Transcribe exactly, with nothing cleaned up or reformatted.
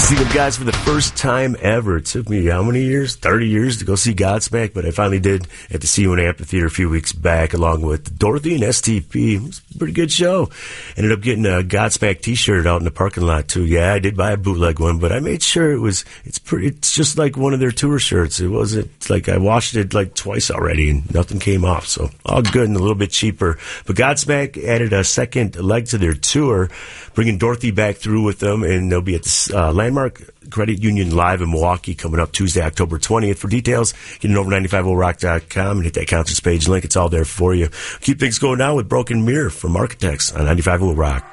See them guys for the first time ever. It took me how many years? thirty years to go see Godsmack, but I finally did at the C one Amphitheater a few weeks back along with Dorothy and S T P. It was a pretty good show. Ended up getting a Godsmack t-shirt out in the parking lot too. Yeah, I did buy a bootleg one, but I made sure it was, it's pretty, it's just like one of their tour shirts. It wasn't like I washed it like twice already and nothing came off. So all good and a little bit cheaper. But Godsmack added a second leg to their tour, bringing Dorothy back through with them, and they'll be at the uh, Landmark Credit Union Live in Milwaukee coming up Tuesday, October twentieth. For details, get on over nine five oh rock dot com and hit that concerts page link. It's all there for you. Keep things going now with Broken Mirror from Architects on nine five oh Rock.